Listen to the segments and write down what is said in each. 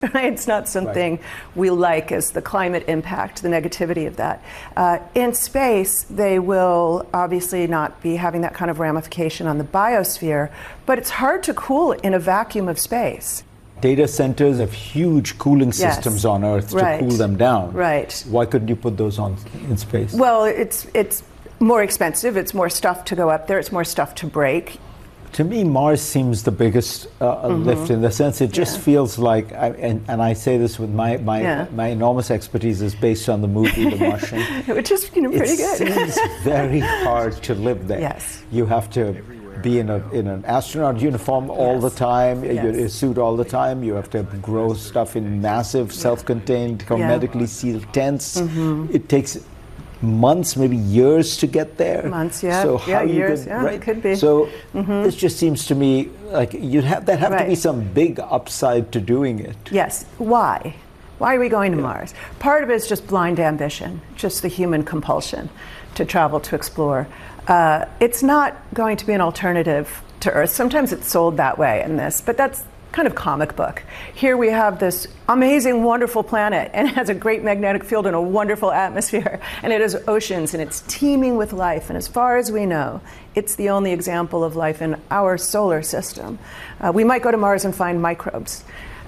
It's not something we like as the climate impact, the negativity of that. In space, they will obviously not be having that kind of ramification on the biosphere, but it's hard to cool in a vacuum of space. Data centers have huge cooling systems on Earth to cool them down. Right. Why couldn't you put those on in space? Well, it's more expensive. It's more stuff to go up there. It's more stuff to break. To me, Mars seems the biggest lift in the sense it just feels like, and I say this with my enormous expertise is based on the movie The Martian. Which is pretty good. It seems very hard to live there. Yes. You have to be in an astronaut uniform all the time, you're in a suit all the time, you have to grow stuff in massive, self-contained, hermetically sealed tents. It takes months, maybe years to get there. Months, yeah. So how years, you could, it could be. So this just seems to me like you'd have to be some big upside to doing it. Yes. Why? Why are we going to Mars? Part of it is just blind ambition, just the human compulsion to travel, to explore. It's not going to be an alternative to Earth. Sometimes it's sold that way in this, but that's kind of comic book. Here we have this amazing, wonderful planet, and it has a great magnetic field and a wonderful atmosphere, and it has oceans, and it's teeming with life, and as far as we know, it's the only example of life in our solar system. We might go to Mars and find microbes.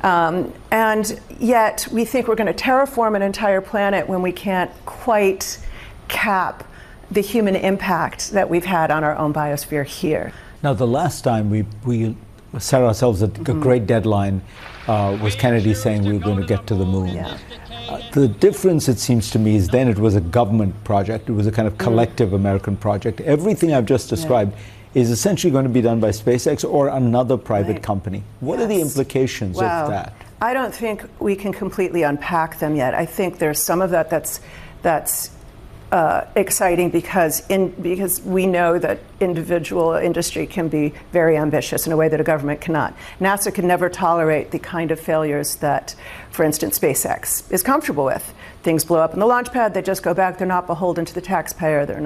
And yet we think we're going to terraform an entire planet when we can't quite cap the human impact that we've had on our own biosphere here. Now, the last time we set ourselves a great deadline was Kennedy saying we were going to get to the moon. Yeah. The difference, it seems to me, is then it was a government project. It was a kind of collective American project. Everything I've just described is essentially going to be done by SpaceX or another private company. What are the implications of that? I don't think we can completely unpack them yet. I think there's some of that that's exciting because we know that individual industry can be very ambitious in a way that a government cannot. NASA can never tolerate the kind of failures that, for instance, SpaceX is comfortable with. Things blow up in the launch pad, they just go back. They're not beholden to the taxpayer. They're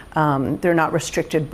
not restricted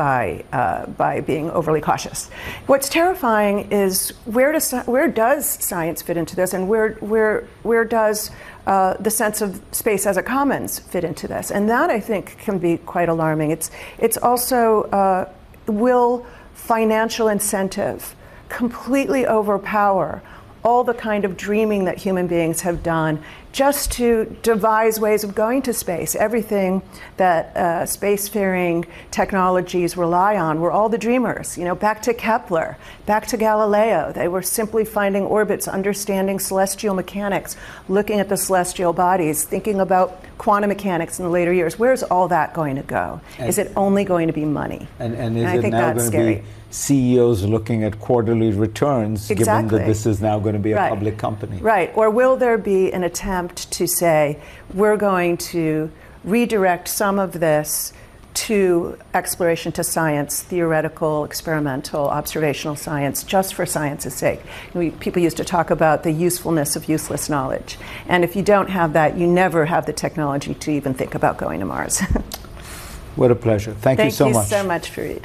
by being overly cautious. What's terrifying is where does science fit into this, and where does the sense of space as a commons fit into this? And that, I think, can be quite alarming. It's also, will financial incentive completely overpower all the kind of dreaming that human beings have done just to devise ways of going to space? Everything that spacefaring technologies rely on were all the dreamers. You know, back to Kepler, back to Galileo. They were simply finding orbits, understanding celestial mechanics, looking at the celestial bodies, thinking about quantum mechanics in the later years. Where's all that going to go? Is it only going to be money? And is it now going to be CEOs looking at quarterly returns, given that this is now going to be a public company? Right. Or will there be an attempt to say, we're going to redirect some of this to exploration, to science, theoretical, experimental, observational science, just for science's sake? People used to talk about the usefulness of useless knowledge. And if you don't have that, you never have the technology to even think about going to Mars. What a pleasure. Thank you so much. Thank you so much, Fareed.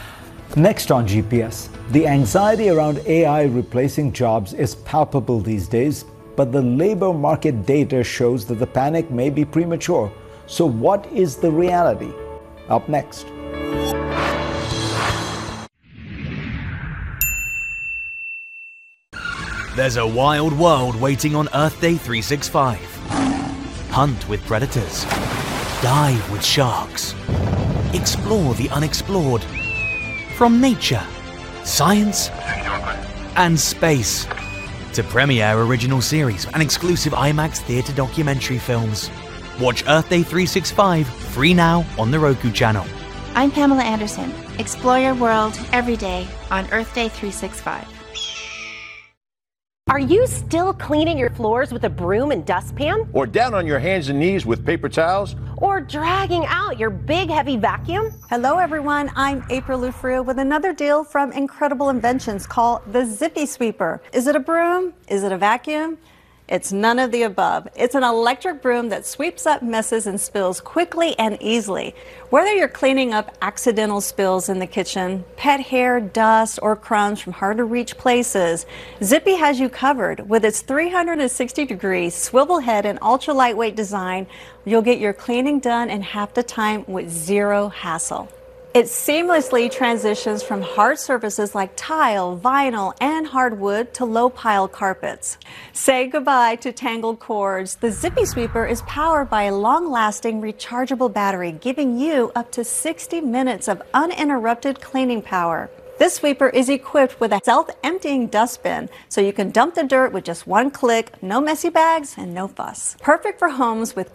Next on GPS, the anxiety around AI replacing jobs is palpable these days, but the labor market data shows that the panic may be premature. So what is the reality? Up next. There's a wild world waiting on Earth Day 365. Hunt with predators. Dive with sharks. Explore the unexplored. From nature, science, and space, to premiere original series and exclusive IMAX theatre documentary films. Watch Earth Day 365 free now on the Roku channel. I'm Pamela Anderson. Explore your world every day on Earth Day 365. Are you still cleaning your floors with a broom and dustpan? Or down on your hands and knees with paper towels? Or dragging out your big heavy vacuum? Hello everyone, I'm April Lufrio with another deal from Incredible Inventions called the Zippy Sweeper. Is it a broom? Is it a vacuum? It's none of the above. It's an electric broom that sweeps up messes and spills quickly and easily. Whether you're cleaning up accidental spills in the kitchen, pet hair, dust, or crumbs from hard-to-reach places, Zippy has you covered. With its 360-degree swivel head and ultra-lightweight design, you'll get your cleaning done in half the time with zero hassle. It seamlessly transitions from hard surfaces like tile, vinyl, and hardwood to low-pile carpets. Say goodbye to tangled cords. The Zippy Sweeper is powered by a long-lasting rechargeable battery, giving you up to 60 minutes of uninterrupted cleaning power. This sweeper is equipped with a self-emptying dustbin, so you can dump the dirt with just one click, no messy bags, and no fuss. Perfect for homes with